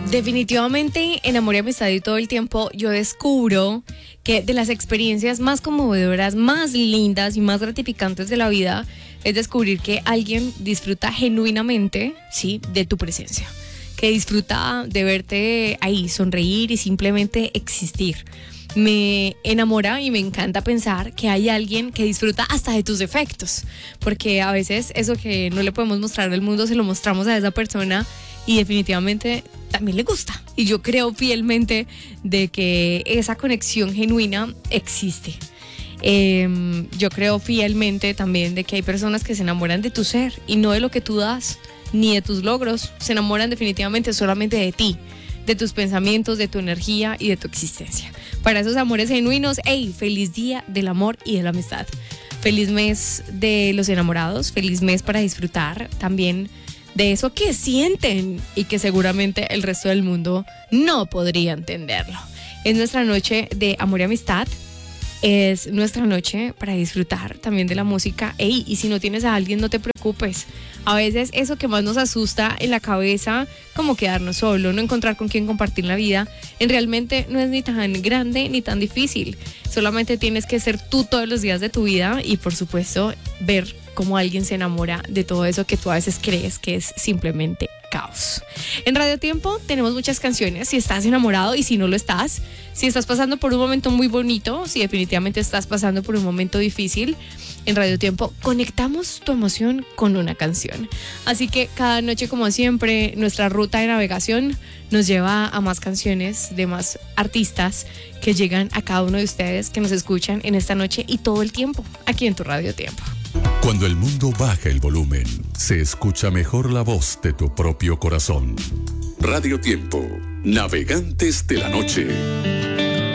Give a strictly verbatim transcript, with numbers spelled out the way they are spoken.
Definitivamente en Amor y Amistad y todo el tiempo yo descubro que de las experiencias más conmovedoras, más lindas y más gratificantes de la vida es descubrir que alguien disfruta genuinamente, sí, de tu presencia, que disfruta de verte ahí, sonreír y simplemente existir. Me enamora y me encanta pensar que hay alguien que disfruta hasta de tus defectos, porque a veces eso que no le podemos mostrar al mundo se lo mostramos a esa persona y definitivamente también le gusta. Y yo creo fielmente de que esa conexión genuina existe. Eh, yo creo fielmente también de que hay personas que se enamoran de tu ser y no de lo que tú das, ni de tus logros. Se enamoran definitivamente solamente de ti, de tus pensamientos, de tu energía y de tu existencia. Para esos amores genuinos, hey, feliz día del amor y de la amistad. Feliz mes de los enamorados, feliz mes para disfrutar también de eso que sienten y que seguramente el resto del mundo no podría entenderlo. Es nuestra noche de amor y amistad. Es nuestra noche para disfrutar también de la música. Ey, y si no tienes a alguien, no te preocupes. A veces eso que más nos asusta en la cabeza, como quedarnos solo, no encontrar con quién compartir la vida, en realmente no es ni tan grande ni tan difícil. Solamente tienes que ser tú todos los días de tu vida y, por supuesto, ver cómo alguien se enamora de todo eso que tú a veces crees que es simplemente caos. En Radio Tiempo tenemos muchas canciones. Si estás enamorado y si no lo estás, si estás pasando por un momento muy bonito, si definitivamente estás pasando por un momento difícil, en Radio Tiempo conectamos tu emoción con una canción. Así que cada noche, como siempre, nuestra ruta de navegación nos lleva a más canciones de más artistas que llegan a cada uno de ustedes que nos escuchan en esta noche y todo el tiempo aquí en tu Radio Tiempo. Cuando el mundo baja el volumen, se escucha mejor la voz de tu propio corazón. Radio Tiempo, navegantes de la noche.